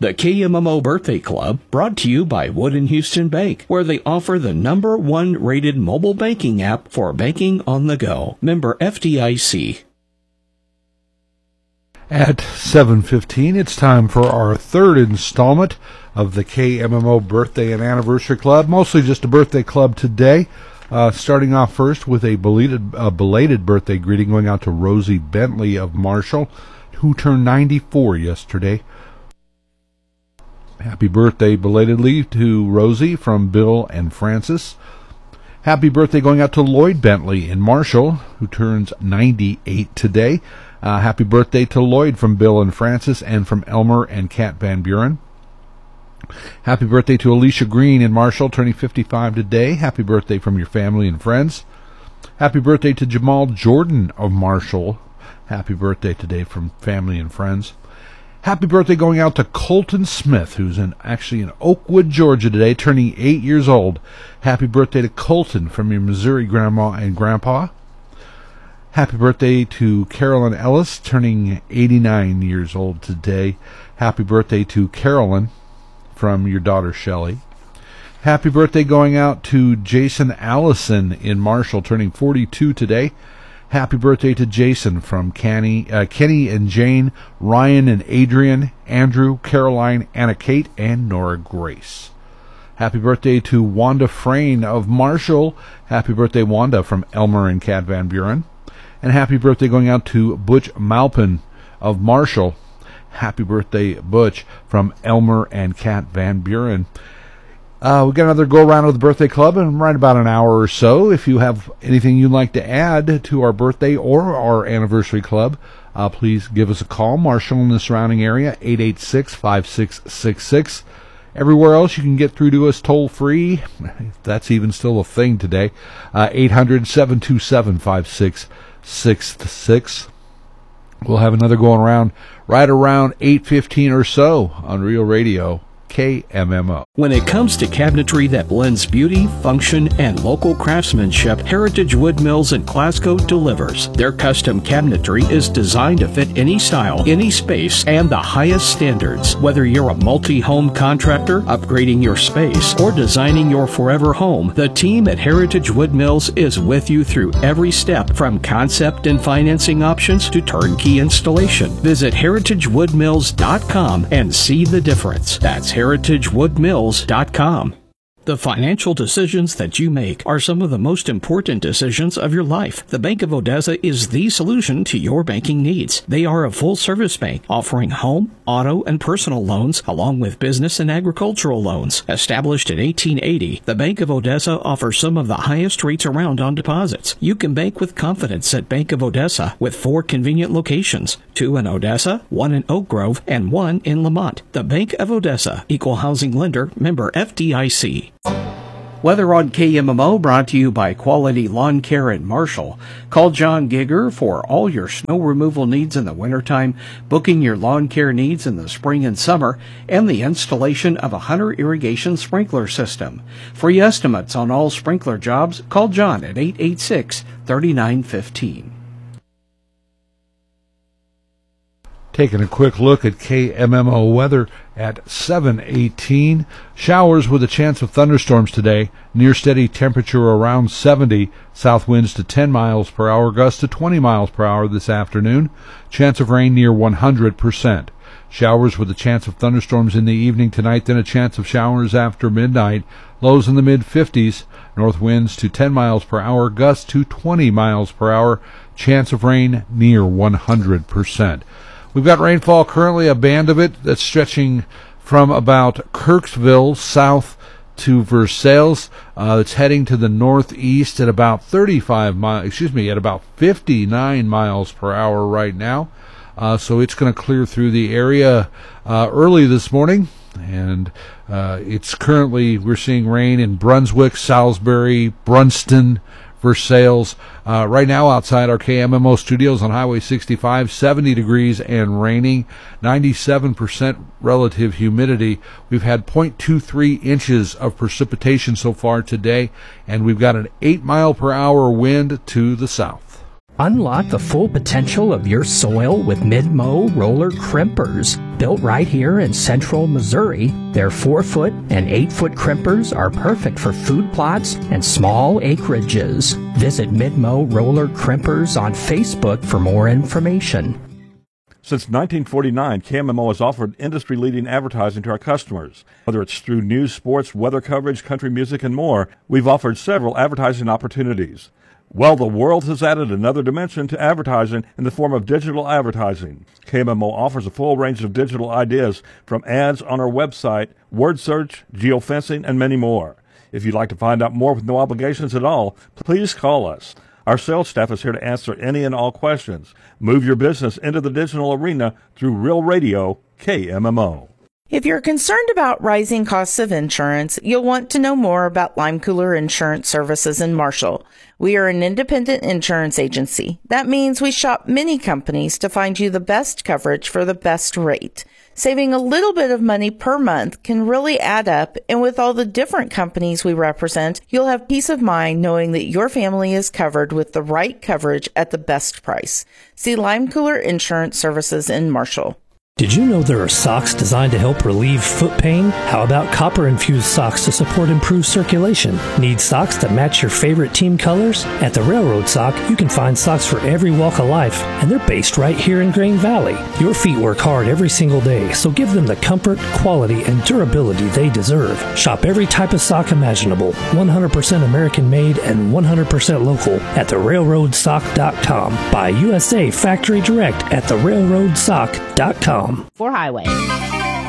The KMMO Birthday Club, brought to you by Wood & Houston Bank, where they offer the #1 rated mobile banking app for banking on the go. Member FDIC. At 7:15, it's time for our third installment of the KMMO Birthday and Anniversary Club. Mostly just a birthday club today. Starting off first with a belated birthday greeting going out to Rosie Bentley of Marshall, who turned 94 yesterday. Happy birthday belatedly to Rosie from Bill and Francis. Happy birthday going out to Lloyd Bentley in Marshall, who turns 98 today. Happy birthday to Lloyd from Bill and Francis, and from Elmer and Kat Van Buren. Happy birthday to Alicia Green in Marshall, turning 55 today. Happy birthday from your family and friends. Happy birthday to Jamal Jordan of Marshall. Happy birthday today from family and friends. Happy birthday going out to Colton Smith, who's actually in Oakwood, Georgia today, turning 8 years old. Happy birthday to Colton from your Missouri grandma and grandpa. Happy birthday to Carolyn Ellis, turning 89 years old today. Happy birthday to Carolyn from your daughter Shelley. Happy birthday going out to Jason Allison in Marshall, turning 42 today. Happy birthday to Jason from Kenny and Jane, Ryan and Adrian, Andrew, Caroline, Anna Kate, and Nora Grace. Happy birthday to Wanda Frayne of Marshall. Happy birthday, Wanda, from Elmer and Kat Van Buren. And happy birthday going out to Butch Malpin of Marshall. Happy birthday, Butch, from Elmer and Kat Van Buren. We've got another go-around of the birthday club in right about an hour or so. If you have anything you'd like to add to our birthday or our anniversary club, please give us a call. Marshall in the surrounding area, 886-5666. Everywhere else, you can get through to us toll-free. If that's even still a thing today. 800-727-5666. We'll have another going around right around 8:15 or so on Real Radio KMMO. When it comes to cabinetry that blends beauty, function, and local craftsmanship, Heritage Wood Mills in Glasgow delivers. Their custom cabinetry is designed to fit any style, any space, and the highest standards. Whether you're a multi-home contractor, upgrading your space, or designing your forever home, the team at Heritage Wood Mills is with you through every step, from concept and financing options to turnkey installation. Visit heritagewoodmills.com and see the difference. That's heritagewoodmills.com. The financial decisions that you make are some of the most important decisions of your life. The Bank of Odessa is the solution to your banking needs. They are a full-service bank offering home, auto, and personal loans, along with business and agricultural loans. Established in 1880, the Bank of Odessa offers some of the highest rates around on deposits. You can bank with confidence at Bank of Odessa with 4 convenient locations, 2 in Odessa, 1 in Oak Grove, and 1 in Lamont. The Bank of Odessa, Equal Housing Lender, member FDIC. Weather on KMMO brought to you by Quality Lawn Care in Marshall. Call John Gigger for all your snow removal needs in the wintertime, booking your lawn care needs in the spring and summer, and the installation of a Hunter irrigation sprinkler system. Free estimates on all sprinkler jobs. Call John at 886-3915. Taking a quick look at KMMO weather at 7:18. Showers with a chance of thunderstorms today. Near steady temperature around 70. South winds to 10 miles per hour. Gusts to 20 miles per hour this afternoon. Chance of rain near 100%. Showers with a chance of thunderstorms in the evening tonight. Then a chance of showers after midnight. Lows in the mid-50s. North winds to 10 miles per hour. Gusts to 20 miles per hour. Chance of rain near 100%. We've got rainfall currently, a band of it that's stretching from about Kirksville south to Versailles. It's heading to the northeast at about 59 miles per hour right now. So it's going to clear through the area early this morning. And it's currently, we're seeing rain in Brunswick, Salisbury, Brunston, Versailles. Right now outside our KMMO studios on Highway 65, 70 degrees and raining, 97% relative humidity. We've had 0.23 inches of precipitation so far today, and we've got an 8 mile per hour wind to the south. Unlock the full potential of your soil with Mid-Mow roller crimpers. Built right here in central Missouri, their 4-foot and 8-foot crimpers are perfect for food plots and small acreages. Visit Mid-Mow roller crimpers on Facebook for more information. Since 1949, KMMO has offered industry-leading advertising to our customers. Whether it's through news, sports, weather coverage, country music, and more, we've offered several advertising opportunities. Well, the world has added another dimension to advertising in the form of digital advertising. KMMO offers a full range of digital ideas from ads on our website, word search, geofencing, and many more. If you'd like to find out more with no obligations at all, please call us. Our sales staff is here to answer any and all questions. Move your business into the digital arena through Real Radio, KMMO. If you're concerned about rising costs of insurance, you'll want to know more about Lime Cooler Insurance Services in Marshall. We are an independent insurance agency. That means we shop many companies to find you the best coverage for the best rate. Saving a little bit of money per month can really add up, and with all the different companies we represent, you'll have peace of mind knowing that your family is covered with the right coverage at the best price. See Lime Cooler Insurance Services in Marshall. Did you know there are socks designed to help relieve foot pain? How about copper-infused socks to support improved circulation? Need socks that match your favorite team colors? At the Railroad Sock, you can find socks for every walk of life, and they're based right here in Grain Valley. Your feet work hard every single day, so give them the comfort, quality, and durability they deserve. Shop every type of sock imaginable, 100% American-made and 100% local at therailroadsock.com. Buy USA Factory Direct at therailroadsock.com. For Highway.